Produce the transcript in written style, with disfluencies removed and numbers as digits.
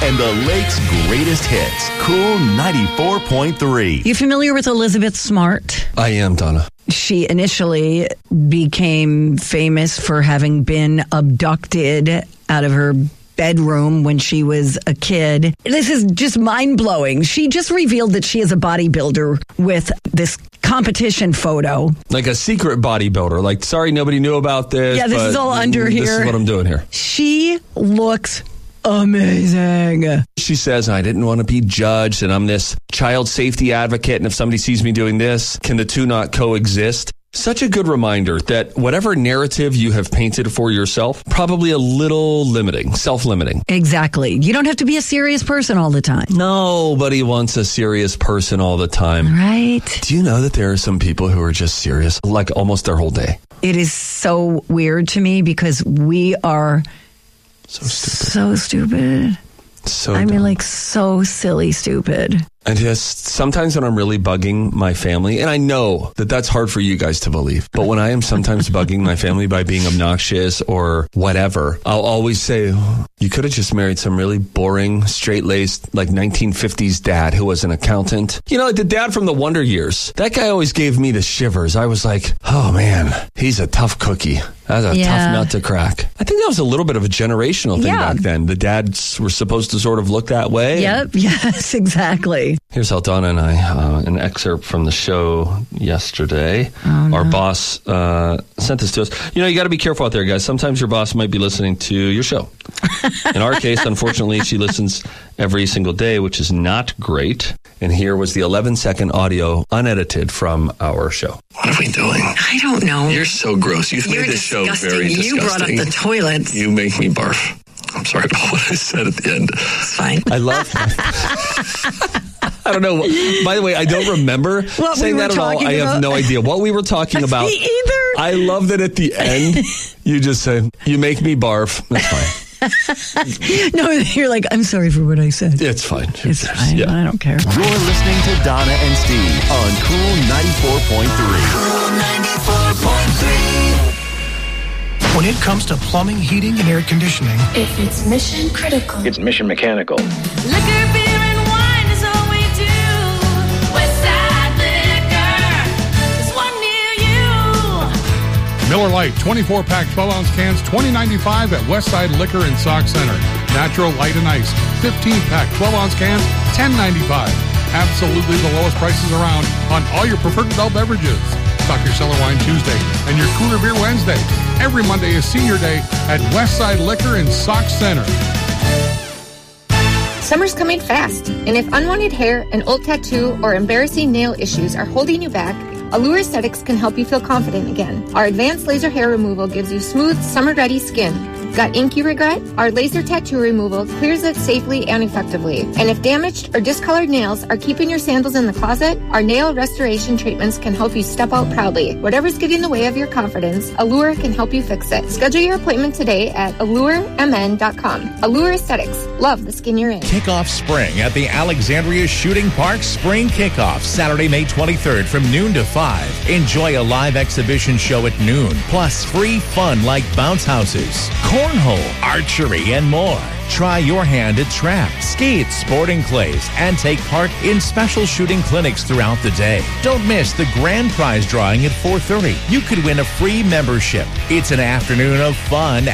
and the lake's greatest hits. Cool 94.3. You familiar with Elizabeth Smart? I am, Donna. She initially became famous for having been abducted out of her bedroom when she was a kid. This is just mind-blowing. She just revealed that she is a bodybuilder with this competition photo. Like a secret bodybuilder. Like, sorry, nobody knew about this. Yeah, this is all under here. This is what I'm doing here. She looks amazing. She says, I didn't want to be judged, and I'm this child safety advocate, and if somebody sees me doing this, can the two not coexist? Such a good reminder that whatever narrative you have painted for yourself, probably a little limiting, self-limiting. Exactly. You don't have to be a serious person all the time. Nobody wants a serious person all the time. Right. Do you know that there are some people who are just serious, like almost their whole day? It is so weird to me because we are so stupid. So stupid. So I dumb. mean, like, so silly stupid. And just sometimes when I'm really bugging my family, and I know that that's hard for you guys to believe, but when I am sometimes bugging my family by being obnoxious or whatever, I'll always say, you could have just married some really boring, straight-laced, like 1950s dad who was an accountant. You know, like the dad from the Wonder Years. That guy always gave me the shivers. I was like, oh man, he's a tough cookie. That's a tough nut to crack. I think that was a little bit of a generational thing back then. The dads were supposed to sort of look that way. Yep. Yes, exactly. Here's how Donna and I, an excerpt from the show yesterday. Oh, no. Our boss sent this to us. You know, you got to be careful out there, guys. Sometimes your boss might be listening to your show. In our case, unfortunately, she listens every single day, which is not great. And here was the 11-second audio unedited from our show. What are we doing? I don't know. You're so gross. You've made this show very disgusting. You brought up the toilets. You make me barf. I'm sorry about what I said at the end. It's fine. I love I don't know. By the way, I don't remember saying that at all. I have no idea what we were talking about. Me either. I love that at the end, you just say, you make me barf. That's fine. No, you're like, I'm sorry for what I said. It's fine. It's fine. Yeah. I don't care. You're listening to Donna and Steve on Cool 94.3. Cool 94.3. When it comes to plumbing, heating, and air conditioning, if it's mission critical, it's mission mechanical. Liquor, beer, and wine is all we do. Westside Liquor is one near you. Miller Lite 24-pack 12-ounce cans, $20.95 at Westside Liquor and Sock Center. Natural Light and Ice 15-pack 12-ounce cans, $10.95. Absolutely the lowest prices around on all your preferred adult beverages. Stock your cellar wine Tuesday and your cooler beer Wednesday. Every Monday is senior day at Westside Liquor and Sock Center. Summer's coming fast, and if unwanted hair, an old tattoo, or embarrassing nail issues are holding you back, Allure Aesthetics can help you feel confident again. Our advanced laser hair removal gives you smooth, summer-ready skin. Got ink you regret? Our laser tattoo removal clears it safely and effectively. And if damaged or discolored nails are keeping your sandals in the closet, our nail restoration treatments can help you step out proudly. Whatever's getting in the way of your confidence, Allure can help you fix it. Schedule your appointment today at alluremn.com. Allure Aesthetics. Love the skin you're in. Kick off spring at the Alexandria Shooting Park Spring Kickoff, Saturday, May 23rd from noon to 5. Enjoy a live exhibition show at noon, plus free fun like bounce houses, cornhole, archery, and more. Try your hand at trap, skeet, sporting clays, and take part in special shooting clinics throughout the day. Don't miss the grand prize drawing at 4:30. You could win a free membership. It's an afternoon of fun